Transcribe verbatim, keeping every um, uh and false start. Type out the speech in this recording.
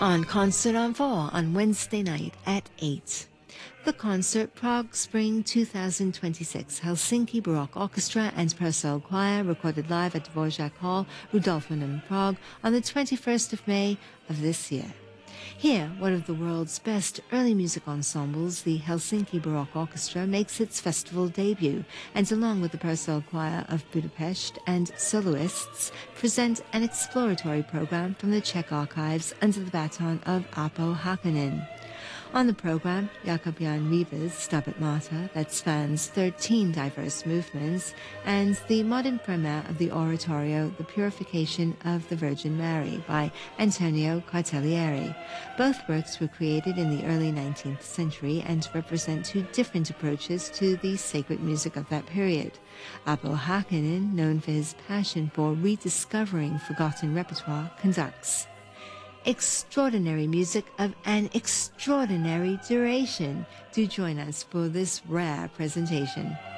On Concert en Four on Wednesday night at eight. The concert, Prague Spring twenty twenty-six, Helsinki Baroque Orchestra and Purcell Choir, recorded live at Dvorak Hall, Rudolfinum, Prague, on the twenty-first of May of this year. Here, one of the world's best early music ensembles, the Helsinki Baroque Orchestra, makes its festival debut, and along with the Purcell Choir of Budapest and soloists, present an exploratory program from the Czech archives under the baton of Aapo Hakkanen. On the program, Jakub Jan Riva's Stabat Mater, that spans thirteen diverse movements, and the modern premiere of the oratorio The Purification of the Virgin Mary by Antonio Cartellieri. Both works were created in the early nineteenth century and represent two different approaches to the sacred music of that period. Aapo Hakkanen, known for his passion for rediscovering forgotten repertoire, conducts. Extraordinary music of an extraordinary duration. Do join us for this rare presentation.